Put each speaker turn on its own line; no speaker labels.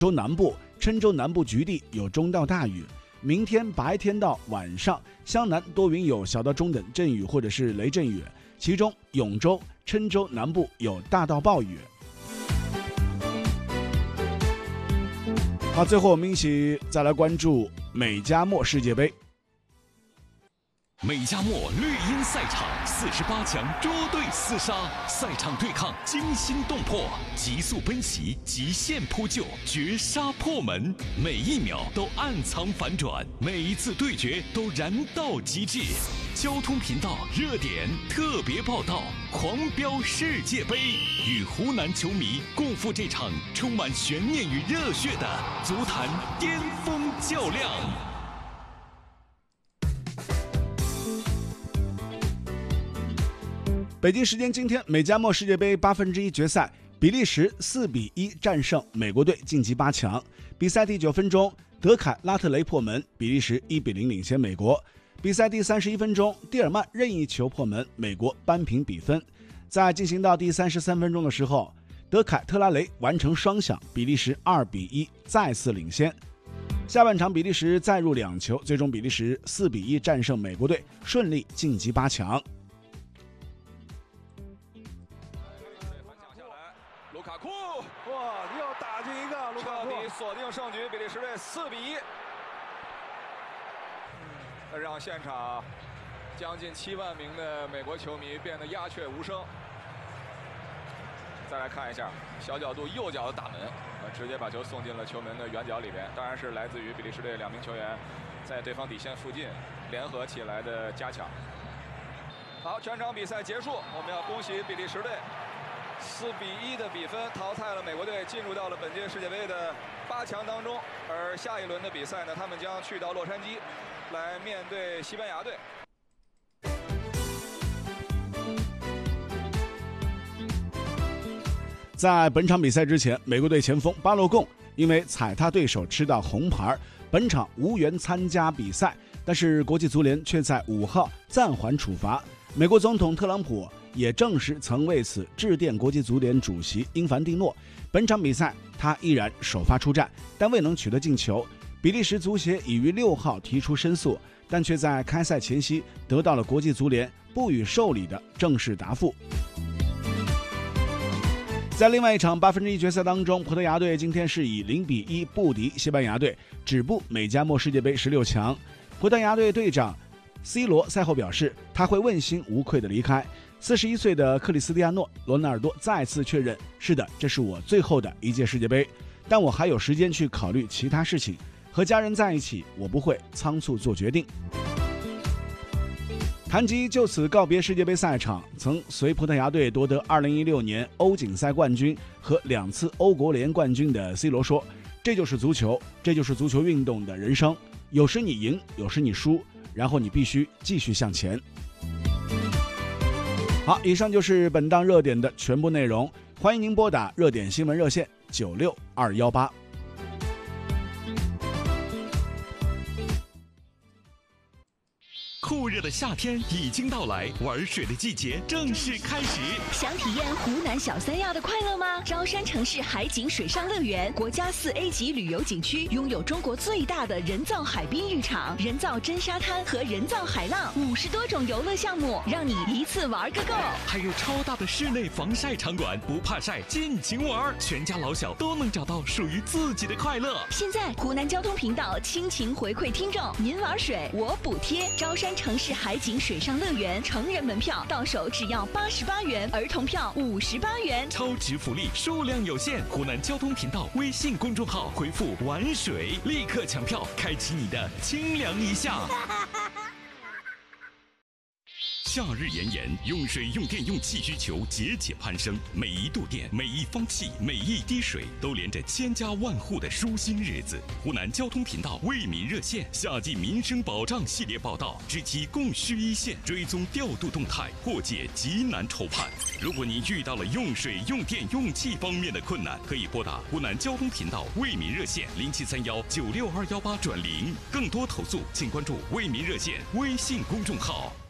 州南部、郴州南部局地有中到大雨。明天白天到晚上，湘南多云有小到中等阵雨或者是雷阵雨，其中永州、郴州南部有大到暴雨。好，最后我们一起再来关注美加墨世界杯。
美加墨绿茵赛场48强捉对厮杀，赛场对抗惊心动魄，急速奔袭，极限扑救，绝杀破门，每一秒都暗藏反转，每一次对决都燃到极致。交通频道热点特别报道，狂飙世界杯，与湖南球迷共赴这场充满悬念与热血的足坛巅峰较量。
北京时间今天，美加墨世界杯1/8决赛，比利时4-1战胜美国队晋级8强。比赛第9分钟，德凯拉特雷破门，比利时1-0领先美国。比赛第31分钟，蒂尔曼任意球破门，美国扳平比分。在进行到第33分钟的时候，德凯特拉雷完成双响，比利时2-1再次领先。下半场比利时再入2球，最终比利时4-1战胜美国队，顺利晋级8强。
卢卡库，哇，又打进一个，卢卡库彻底锁定胜局，比利时队4-1，让现场将近7万名的美国球迷变得鸦雀无声。再来看一下小角度右脚的打门，直接把球送进了球门的圆角里边，当然是来自于比利时队2名球员在对方底线附近联合起来的加强。好，全场比赛结束，我们要恭喜比利时队。4-1的比分淘汰了美国队，进入到了本届世界杯的8强当中。而下一轮的比赛呢，他们将去到洛杉矶，来面对西班牙队。
在本场比赛之前，美国队前锋巴洛贡因为踩踏对手吃到红牌，本场无缘参加比赛。但是国际足联却在5号暂缓处罚。美国总统特朗普也证实曾为此致电国际足联主席英凡蒂诺。本场比赛他依然首发出战，但未能取得进球。比利时足协已于6号提出申诉，但却在开赛前夕得到了国际足联不予受理的正式答复。在另外一场1/8决赛当中，葡萄牙队今天是以0-1不敌西班牙队，止步美加墨世界杯16强。葡萄牙队队长 C 罗赛后表示，他会问心无愧地离开。41岁的克里斯蒂亚诺·罗纳尔多再次确认，是的，这是我最后的一届世界杯，但我还有时间去考虑其他事情。和家人在一起，我不会仓促做决定。谈及就此告别世界杯赛场，曾随葡萄牙队夺得2016年欧锦赛冠军和2次欧国联冠军的 C 罗说，这就是足球，这就是足球运动的人生，有时你赢，有时你输，然后你必须继续向前。好，以上就是本档热点的全部内容，欢迎您拨打热点新闻热线96218。
酷热的夏天已经到来，玩水的季节正式开始。
想体验湖南小三亚的快乐吗？舟山城市海景水上乐园，国家4A 级旅游景区，拥有中国最大的人造海滨浴场、人造真沙滩和人造海浪，50多种游乐项目，让你一次玩个够。
还有超大的室内防晒场馆，不怕晒，尽情玩，全家老小都能找到属于自己的快乐。
现在湖南交通频道倾情回馈听众，您玩水我补贴。舟山城市海景水上乐园成人门票到手只要88元，儿童票58元，
超值福利，数量有限。湖南交通频道微信公众号回复“玩水”，立刻抢票，开启你的清凉一夏。夏日炎炎，用水、用电、用气需求节节攀升，每一度电、每一方气、每一滴水，都连着千家万户的舒心日子。湖南交通频道为民热线夏季民生保障系列报道，知其供需一线，追踪调度动态，破解急难愁盼。如果您遇到了用水、用电、用气方面的困难，可以拨打湖南交通频道为民热线0731962218转0。更多投诉，请关注为民热线微信公众号。